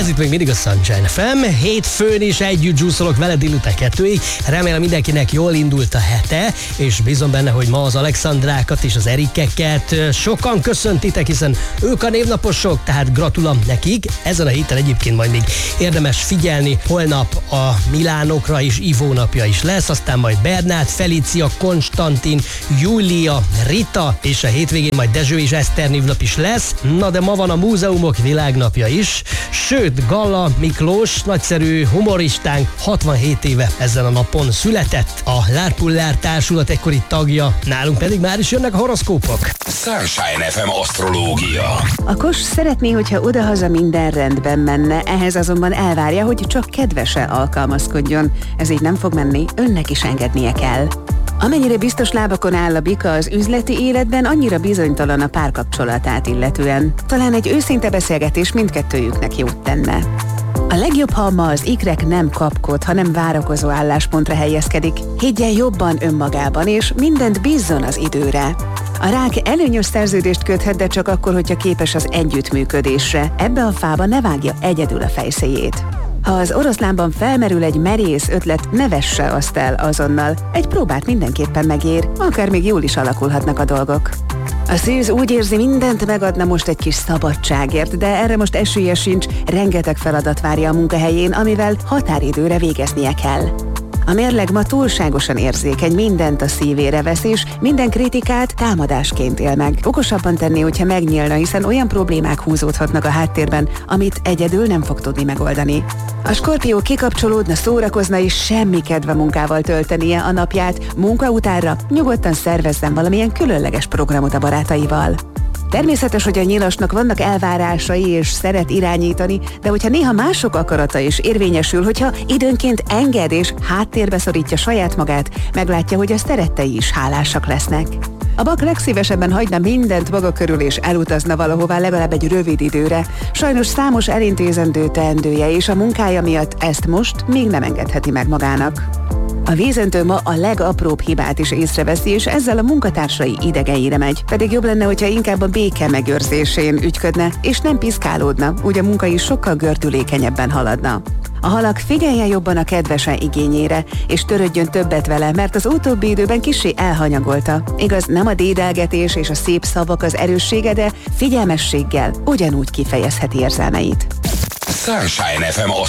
Ez itt még mindig a Sunshine FM. Hétfőn is együtt dzsúszolok veled délután 2-ig. Remélem mindenkinek jól indult a hete, és bízom benne, hogy ma az Alexandrákat és az Erikeket sokan köszöntitek, hiszen ők a névnaposok, tehát gratulom nekik. Ezen a héten egyébként majd még érdemes figyelni. Holnap a Milánokra is Ivó napja is lesz, aztán majd Bernát, Felícia, Konstantin, Júlia, Rita, és a hétvégén majd Dezső és Eszter névnap is lesz. Na de ma van a Múzeumok világnapja is. Sőt, Galla Miklós, nagyszerű humoristánk 67 éve ezen a napon született. A Lárpullár társulat egykori tagja, nálunk pedig már is jönnek a horoszkópok. Sunshine FM asztrológia. A Kos szeretné, hogyha odahaza minden rendben menne, ehhez azonban elvárja, hogy csak kedvese alkalmazkodjon. Ez így nem fog menni, önnek is engednie kell. Amennyire biztos lábakon áll a Bika az üzleti életben, annyira bizonytalan a párkapcsolatát illetően. Talán egy őszinte beszélgetés mindkettőjüknek jót tenne. A legjobb, ha ma az ikrek nem kapkod, hanem várakozó álláspontra helyezkedik. Higgyen jobban önmagában, és mindent bízzon az időre. A Rák előnyös szerződést köthet, de csak akkor, hogyha képes az együttműködésre. Ebbe a fába ne vágja egyedül a fejszéjét. Ha az Oroszlánban felmerül egy merész ötlet, ne vesse azt el azonnal. Egy próbát mindenképpen megér, akár még jól is alakulhatnak a dolgok. A Szűz úgy érzi, mindent megadna most egy kis szabadságért, de erre most esélye sincs, rengeteg feladat várja a munkahelyén, amivel határidőre végeznie kell. A Mérleg ma túlságosan érzékeny, mindent a szívére vesz, és minden kritikát támadásként él meg. Okosabban tenné, hogyha megnyílna, hiszen olyan problémák húzódhatnak a háttérben, amit egyedül nem fog tudni megoldani. A Skorpió kikapcsolódna, szórakozna, és semmi kedve munkával töltenie a napját. Munka utánra nyugodtan szervezzen valamilyen különleges programot a barátaival. Természetes, hogy a nyilasnak vannak elvárásai és szeret irányítani, de hogyha néha mások akarata is érvényesül, hogyha időnként enged és háttérbe szorítja saját magát, meglátja, hogy a szerettei is hálásak lesznek. A Bak legszívesebben hagyna mindent maga körül és elutazna valahová legalább egy rövid időre. Sajnos számos elintézendő teendője és a munkája miatt ezt most még nem engedheti meg magának. A Vízöntő ma a legapróbb hibát is észreveszi, és ezzel a munkatársai idegeire megy. Pedig jobb lenne, hogyha inkább a béke megőrzésén ügyködne, és nem piszkálódna, úgy a munka is sokkal gördülékenyebben haladna. A Halak figyeljen jobban a kedvese igényére, és törődjön többet vele, mert az utóbbi időben kissé elhanyagolta. Igaz, nem a dédelgetés és a szép szavak az erőssége, de figyelmességgel ugyanúgy kifejezheti érzelmeit. Sunshine FM